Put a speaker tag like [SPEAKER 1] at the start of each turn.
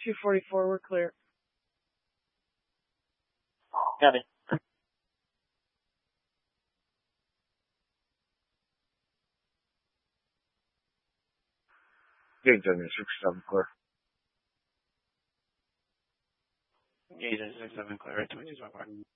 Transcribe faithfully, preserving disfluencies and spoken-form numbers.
[SPEAKER 1] two forty-four, we're clear.
[SPEAKER 2] Got it.
[SPEAKER 3] Gate Junction six seven clear.
[SPEAKER 2] Gate six seven clear, right to my